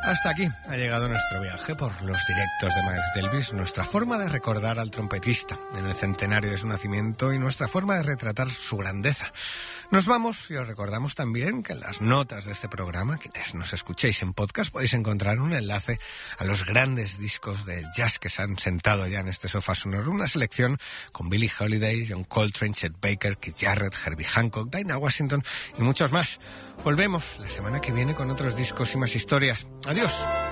Hasta aquí ha llegado nuestro viaje por los directos de Miles Davis, nuestra forma de recordar al trompetista en el centenario de su nacimiento y nuestra forma de retratar su grandeza. Nos vamos y os recordamos también que en las notas de este programa, quienes nos escuchéis en podcast, podéis encontrar un enlace a los grandes discos del jazz que se han sentado ya en este sofá sonoro, una selección con Billie Holiday, John Coltrane, Chet Baker, Keith Jarrett, Herbie Hancock, Dinah Washington y muchos más. Volvemos la semana que viene con otros discos y más historias. ¡Adiós!